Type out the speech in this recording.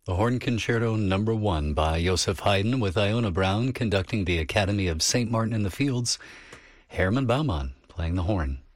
The Horn Concerto Number 1 by Joseph Haydn with Iona Brown conducting the Academy of St. Martin in the Fields. Herman Baumann playing the horn.